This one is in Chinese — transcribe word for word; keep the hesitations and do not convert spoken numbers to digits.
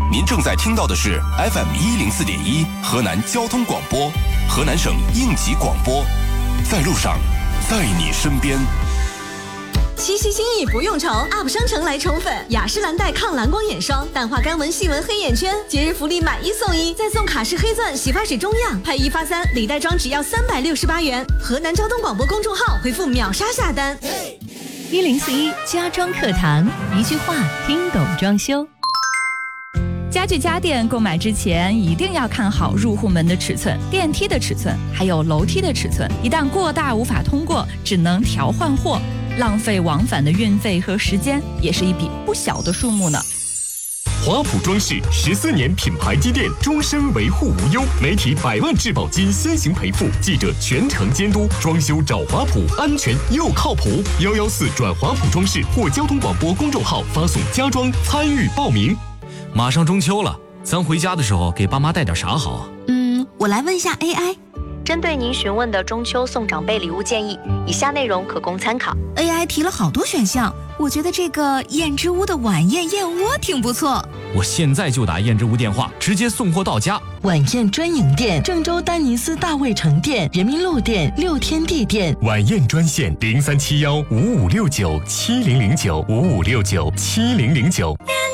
您正在听到的是 F M 一零四点一河南交通广播，河南省应急广播，在路上，在你身边。 七夕心意不用愁 ，Up 商城来宠粉，雅诗兰黛抗蓝光眼霜，淡化干纹细纹黑眼圈，节日福利买一送一，再送卡诗黑钻洗发水中样，配一发三，礼袋装只要三百六十八元。河南交通广播公众号回复秒杀下单。 一零四一家装课堂，一句话听懂装修。家具家电购买之前一定要看好入户门的尺寸、电梯的尺寸，还有楼梯的尺寸。一旦过大无法通过，只能调换货，浪费往返的运费和时间，也是一笔不小的数目呢。 华普装饰十四年品牌积淀，终身维护无忧，媒体百万质保金先行赔付，记者全程监督，装修找华普，安全又靠谱。幺幺四转华普装饰或交通广播公众号发送家装参与报名。 马上中秋了，咱回家的时候给爸妈带点啥好啊？ 嗯，我来问一下 A I。 针对您询问的中秋送长辈礼物建议，以下内容可供参考。 A I 提了好多选项，我觉得这个燕之屋的晚宴燕窝挺不错。 我现在就打燕之屋电话，直接送货到家。 晚宴专营店：郑州丹尼斯大卫城店、人民路店、六天地店。 晚宴专线零三七幺五五六九七零零九五五六九七零零九。